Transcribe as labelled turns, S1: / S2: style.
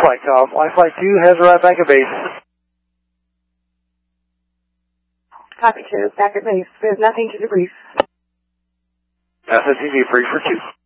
S1: flight. Wi-Fi 2 has arrived back at base.
S2: Copy 2, back at base. There's nothing to debrief.
S1: SSC debrief for 2.